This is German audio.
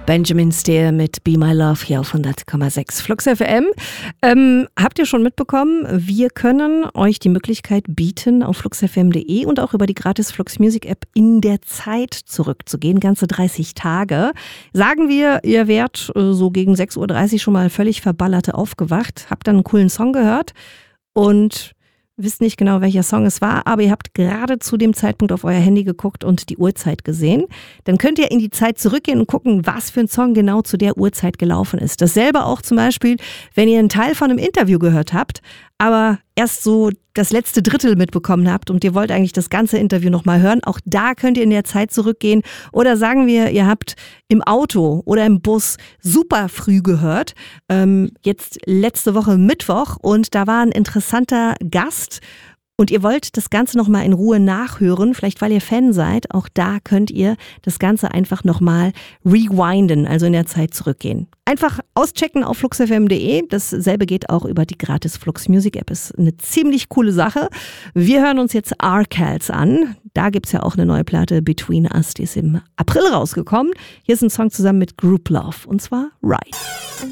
Benjamin Steer mit Be My Love hier auf 100,6 Flux FM. Habt ihr schon mitbekommen, wir können euch die Möglichkeit bieten, auf fluxfm.de und auch über die gratis Flux Music App in der Zeit zurückzugehen, ganze 30 Tage. Sagen wir, ihr wärt so gegen 6.30 Uhr schon mal völlig verballerte aufgewacht, habt dann einen coolen Song gehört und wisst nicht genau, welcher Song es war, aber ihr habt gerade zu dem Zeitpunkt auf euer Handy geguckt und die Uhrzeit gesehen. Dann könnt ihr in die Zeit zurückgehen und gucken, was für ein Song genau zu der Uhrzeit gelaufen ist. Dasselbe auch zum Beispiel, wenn ihr einen Teil von einem Interview gehört habt, aber erst so das letzte Drittel mitbekommen habt und ihr wollt eigentlich das ganze Interview nochmal hören. Auch da könnt ihr in der Zeit zurückgehen. Oder sagen wir, ihr habt im Auto oder im Bus super früh gehört. Jetzt letzte Woche Mittwoch und da war ein interessanter Gast. Und ihr wollt das Ganze nochmal in Ruhe nachhören, vielleicht weil ihr Fan seid, auch da könnt ihr das Ganze einfach nochmal rewinden, also in der Zeit zurückgehen. Einfach auschecken auf fluxfm.de, dasselbe geht auch über die gratis Flux Music App, ist eine ziemlich coole Sache. Wir hören uns jetzt R-Cals an, da gibt's ja auch eine neue Platte, Between Us, die ist im April rausgekommen. Hier ist ein Song zusammen mit Group Love und zwar Right.